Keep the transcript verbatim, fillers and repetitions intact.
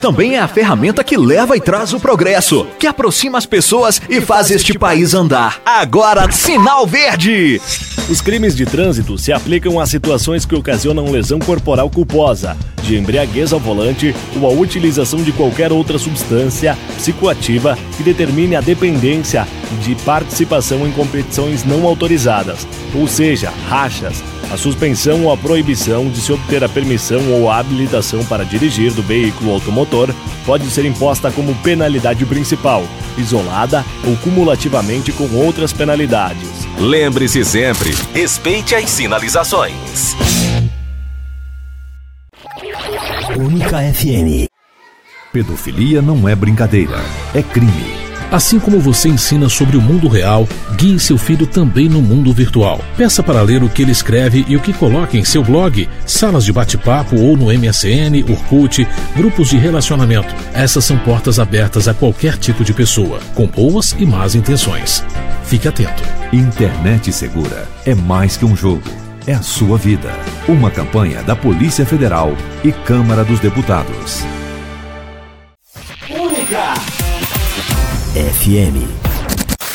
Também é a ferramenta que leva e traz o progresso, que aproxima as pessoas e faz este país andar. Agora, Sinal Verde! Os crimes de trânsito se aplicam a situações que ocasionam lesão corporal culposa, de embriaguez ao volante ou a utilização de qualquer outra substância psicoativa que determine a dependência de participação em competições não autorizadas, ou seja, rachas, a suspensão ou a proibição de se obter a permissão ou a habilitação para dirigir do veículo automotor pode ser imposta como penalidade principal, isolada ou cumulativamente com outras penalidades. Lembre-se sempre, respeite as sinalizações. Única F M. Pedofilia não é brincadeira, é crime. Assim como você ensina sobre o mundo real, guie seu filho também no mundo virtual. Peça para ler o que ele escreve e o que coloca em seu blog, salas de bate-papo ou no M S N, Orkut, grupos de relacionamento. Essas são portas abertas a qualquer tipo de pessoa, com boas e más intenções. Fique atento. Internet segura é mais que um jogo. É a sua vida. Uma campanha da Polícia Federal e Câmara dos Deputados. Única F M.